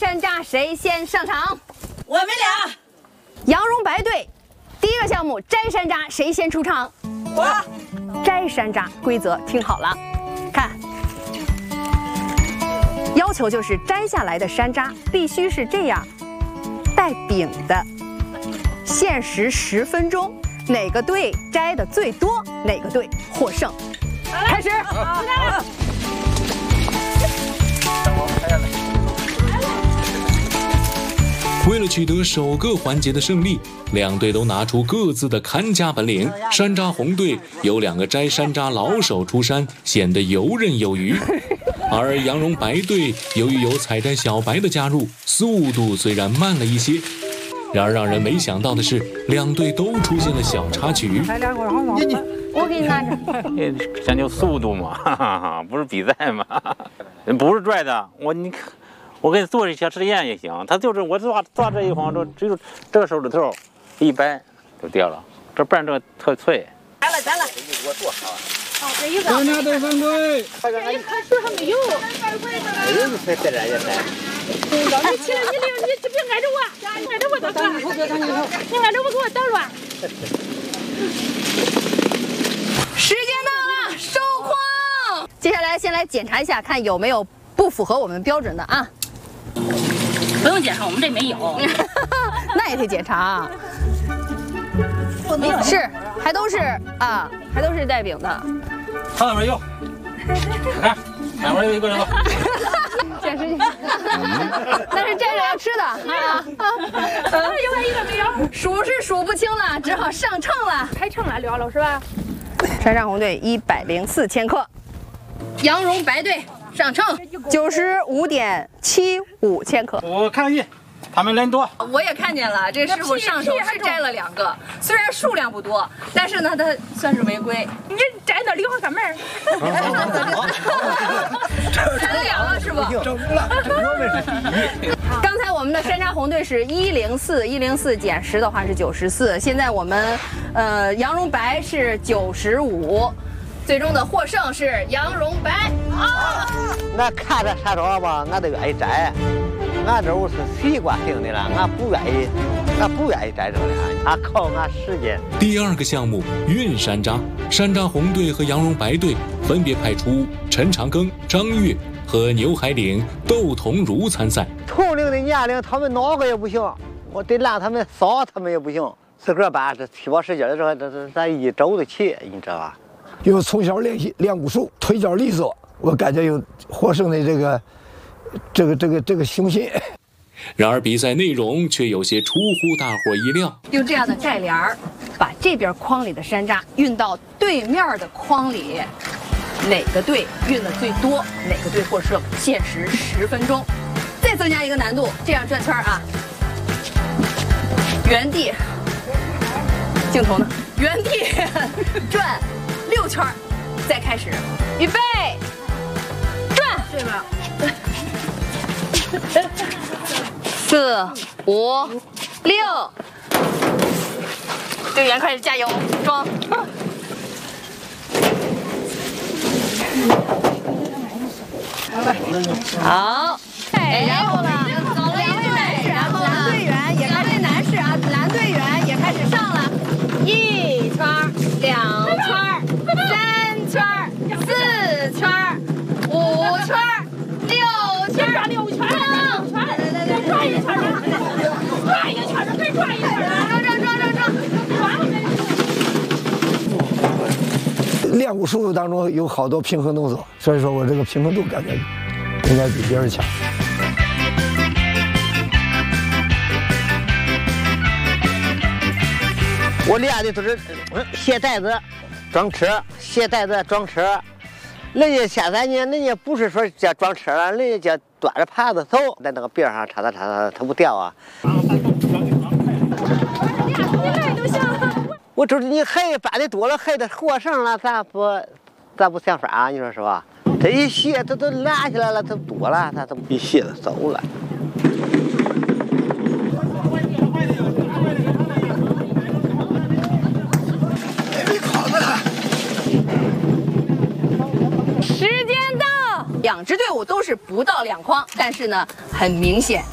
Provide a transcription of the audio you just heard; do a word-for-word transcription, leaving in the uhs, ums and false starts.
山楂谁先上场？ 我们俩。 羊绒白队，第一个项目摘山楂谁先出场？ 我。 摘山楂规则听好了，看，要求就是摘下来的山楂必须是这样，带柄的，限时十分钟。 哪个队摘的最多，哪个队获胜。开始。 为了取得首个环节的胜利，两队都拿出各自的看家本领。山楂红队有两个摘山楂老手出山，显得游刃有余；而羊绒白队由于有采摘小白的加入，速度虽然慢了一些。 然而让人没想到的是，两队都出现了小插曲。 我给你拿着。 讲究速度嘛，哈哈，不是比赛嘛，不是拽的。我你，我给你做一小实验也行。他就是我抓抓这一晃，就只有这个手指头一掰就掉了，这不然这个特脆。 摘了摘了， 我做好。 好，这一个。 人家队反馈。 这一棵树还没有。 没有，你才在这也摘。 你起来，你你你别挨着我，挨着我倒转，你挨着我给我倒乱。 时间到了，收筐。接下来先来检查一下，看有没有不符合我们标准的啊。 不用检查，我们这没有。 那也得检查啊。是，还都是啊，还都是带柄的。 他那边有，看，哪边有一个人吧。 展示一下，那是摘着要吃的啊！ 有一个没有， 数是数不清了，只好上秤了。 开秤了，聊了是吧？ 山楂红队一百零四千克，羊绒白队上秤九十五点七五千克。 我看见他们人多， 我也看见了，这师傅上手是摘了两个，虽然数量不多，但是呢，他算是违规。 你摘那里好干嘛？ 摘了两了，师傅。 整了，我们是第一。 刚才我们的山楂红队是一零四，一零四减十的话是九十四。现在我们呃羊绒白是九十五，最终的获胜是羊绒白。啊！ 俺看这山楂吧，俺都愿意摘。 俺这我是习惯性的了，俺不愿意，俺不愿意摘这个，俺靠俺时间。 第二个项目运山楂，山楂红队和羊绒白队分别派出陈长庚、张悦和牛海岭、窦同如参赛。 同龄的年龄，他们哪个也不行，我得让他们仨，他们也不行。自个儿办这七八十斤的时候，这这咱一周的起，你知道吧？ 因为从小练习练武术，腿脚利索，我感觉有获胜的这个。 这个这个这个雄心， 然而比赛内容却有些出乎大伙意料。 用这样的盖帘儿，把这边筐里的山楂运到对面的筐里，哪个队运的最多，哪个队获胜，限时十分钟。再增加一个难度，这样转圈啊，原地，镜头呢？原地转六圈，再开始，预备，转，对吧？ 四五六，队员开始加油装。好，哎，然后呢，走了一队，然后蓝队员也开始男士啊，蓝队员也开始上了，一圈、两圈、三圈、四圈、五圈、六圈、 六圈。 转一圈，转一圈，再转一圈， 转转转转转， 练武术当中有好多平衡动作，所以说我这个平衡度感觉应该比别人强。 我练的都是卸带子、装车，卸带子、装车。人家现在呢，人家不是说叫装车了，人家叫。 端着耙子走，在那个边上插插插插，它不掉啊！我就是你黑搬的多了，黑的获胜了，咱不，咱不想法啊？你说是吧？这一卸，它都拉起来了，它多了，它都一卸子走了。 时间到，两支队伍都是不到两筐，但是呢，很明显。